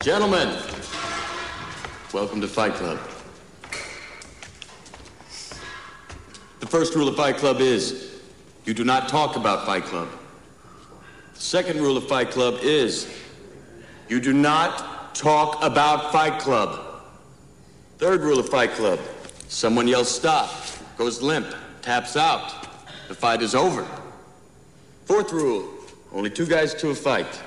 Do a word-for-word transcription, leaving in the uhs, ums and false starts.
Gentlemen, welcome to Fight Club. The first rule of Fight Club is, you do not talk about Fight Club. The second rule of Fight Club is, you do not talk about Fight Club. Third rule of Fight Club, someone yells stop, goes limp, taps out. The fight is over. Fourth rule, only two guys to a fight.